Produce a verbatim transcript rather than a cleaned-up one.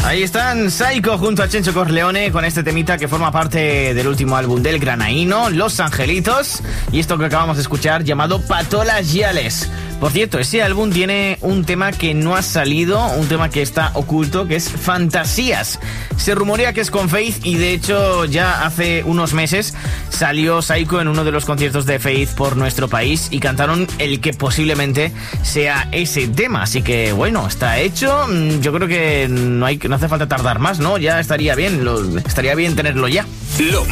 Ahí están Saiko junto a Chencho Corleone con este temita que forma parte del último álbum del granaíno, Los Angelitos, y esto que acabamos de escuchar llamado Patolas Yales. Por cierto, ese álbum tiene un tema que no ha salido, un tema que está oculto, que es Fantasías. Se rumorea que es con Faith y de hecho ya hace unos meses salió Saiko en uno de los conciertos de Faith por nuestro país y cantaron el que posiblemente sea ese tema. Así que bueno, está hecho. Yo creo que no hay, no hace falta tardar más, ¿no? Ya estaría bien, lo, estaría bien tenerlo ya. Lo